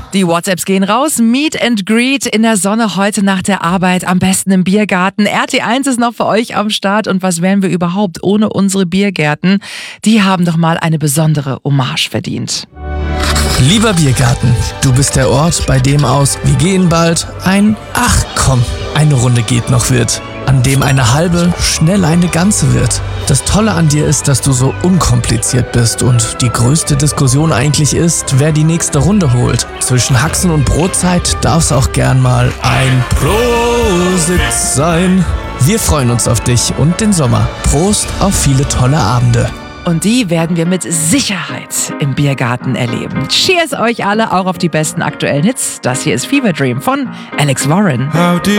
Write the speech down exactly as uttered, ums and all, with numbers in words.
Die WhatsApps gehen raus. Meet and Greet in der Sonne heute nach der Arbeit, am besten im Biergarten. R T eins ist noch für euch am Start. Und was wären wir überhaupt ohne unsere Biergärten? Die haben doch mal eine besondere Hommage verdient. Lieber Biergarten, du bist der Ort, bei dem aus "Wir gehen bald" ein "Ach komm, eine Runde geht noch" wird, an dem eine halbe schnell eine ganze wird. Das Tolle an dir ist, dass du so unkompliziert bist und die größte Diskussion eigentlich ist, wer die nächste Runde holt. Zwischen Haxen und Brotzeit darf's auch gern mal ein Prosit sein. Wir freuen uns auf dich und den Sommer. Prost auf viele tolle Abende. Und die werden wir mit Sicherheit im Biergarten erleben. Cheers euch alle, auch auf die besten aktuellen Hits. Das hier ist Fever Dream von Alex Warren.